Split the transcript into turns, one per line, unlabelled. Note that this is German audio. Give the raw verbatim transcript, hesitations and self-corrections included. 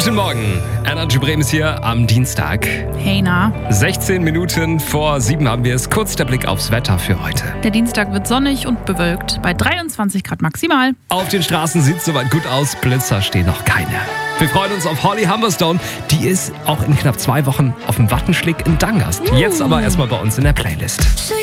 Guten Morgen, Energy Bremen ist hier am Dienstag.
Hey, na?
sechzehn Minuten vor sieben haben wir es. Kurz der Blick aufs Wetter für heute.
Der Dienstag wird sonnig und bewölkt, bei dreiundzwanzig Grad maximal.
Auf den Straßen sieht es soweit gut aus, Blitzer stehen noch keine. Wir freuen uns auf Holly Humberstone. Die ist auch in knapp zwei Wochen auf dem Wattenschlick in Dangast. Jetzt aber erstmal bei uns in der Playlist.